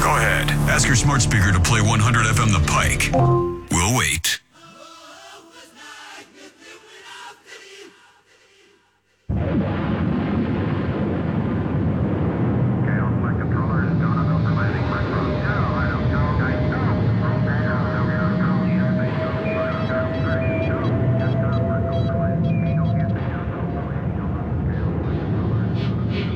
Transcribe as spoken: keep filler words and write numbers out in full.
Go ahead. Ask your smart speaker to play one hundred F M The Pike. We'll wait.